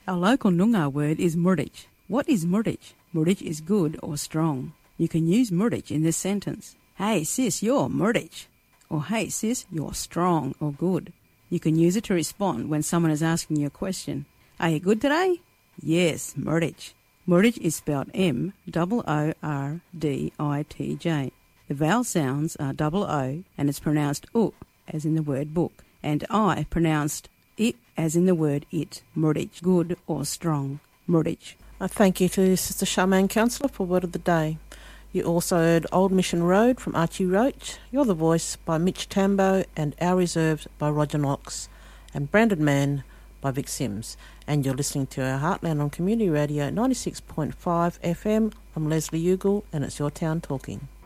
Our local Noongar word is murditch. What is murditch? Murditch is good or strong. You can use murditch in this sentence. Hey sis, you're murditch. Or hey sis, you're strong or good. You can use it to respond when someone is asking you a question. Are you good today? Yes, murditch. Murditch is spelled M-O-O-R-D-I-T-J. The vowel sounds are double O and it's pronounced U, as in the word book, and I pronounced it, as in the word it. Murditch, good or strong. Murditch. Thank you to Sister Charmaine Counsellor for Word of the Day. You also heard Old Mission Road from Archie Roach, You're the Voice by Mitch Tambo and Our Reserves by Roger Knox, and Branded Man by Vic Sims. And you're listening to our Heartland on Community Radio 96.5 FM. I'm Leslie Ugle and it's Your Town Talking.